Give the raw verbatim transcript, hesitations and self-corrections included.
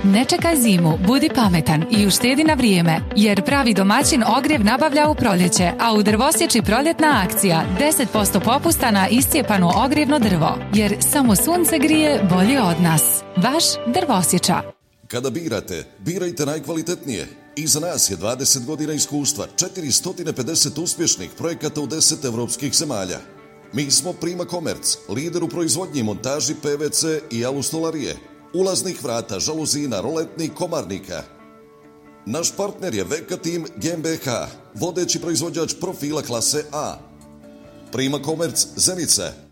Ne čekaj zimu, budi pametan i uštedi na vrijeme, jer pravi domaćin ogrjev nabavlja u proljeće, a u Drvosječi proljetna akcija deset posto popusta na iscijepano ogrjevno drvo, jer samo sunce grije bolje od nas. Vaš Drvosječa. Kada birate, birajte najkvalitetnije. Iza nas je dvadeset godina iskustva, četiristo pedeset uspješnih projekata u deset evropskih zemalja. Mi smo Prima Komerc, lider u proizvodnji i montaži P V C i alustolarije, ulaznih vrata, žaluzina, roletnih, komarnika. Naš partner je Veka Team G m B H, vodeći proizvođač profila klase A. Prima Komerc Zenica,